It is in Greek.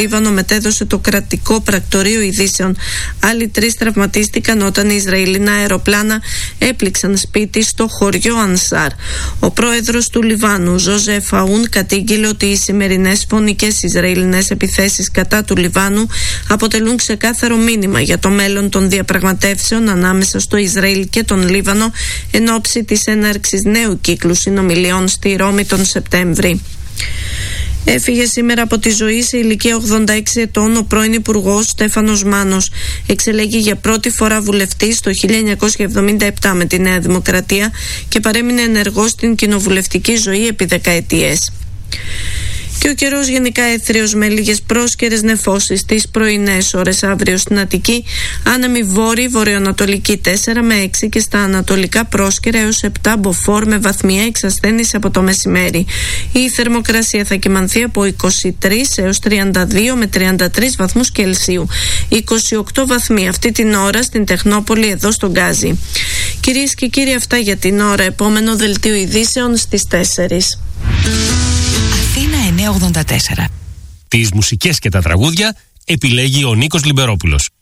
Λίβανο μετέδωσε το κρατικό πρακτορείο ειδήσεων. Άλλοι 3 τραυματίστηκαν όταν οι Ισραηλινά αεροπλάνα έπληξαν σπίτι στο χωριό Ανσάρ. Ο πρόεδρος του Λιβάνου, Ζωζεφ Αούν, κατήγγειλε ότι οι σημερινές φωνικές Ισραηλινές επιθέσεις κατά του Λιβάνου αποτελούν ξεκάθαρο μήνυμα για το μέλλον των διαπραγματεύσεων ανάμεσα στο Ισραήλ και τον Λίβανο εν ώψη της έναρξης νέου κύκλου συνομιλιών στη Ρώμη τον Σεπτέμβρη. Έφυγε σήμερα από τη ζωή σε ηλικία 86 ετών ο πρώην Υπουργός Στέφανος Μάνος. Εξελέγει για πρώτη φορά βουλευτής το 1977 με τη Νέα Δημοκρατία και παρέμεινε ενεργός στην κοινοβουλευτική ζωή επί δεκαετίες. Και ο καιρός γενικά έθριος με λίγες πρόσκαιρες νεφώσεις τις πρωινές ώρες αύριο στην Αττική, άνεμη βόρειο-βορειοανατολική 4 με 6 και στα ανατολικά πρόσκαιρα έως 7 μποφόρ με βαθμιαία εξασθένηση από το μεσημέρι. Η θερμοκρασία θα κυμανθεί από 23 έως 32 με 33 βαθμούς Κελσίου. 28 βαθμοί αυτή την ώρα στην Τεχνόπολη εδώ στον Γκάζι. Κυρίες και κύριοι, αυτά για την ώρα. Επόμενο δελτίο ειδήσεων στις 4. Αθήνα 984. Τις μουσικές και τα τραγούδια επιλέγει ο Νίκος Λιμπερόπουλος.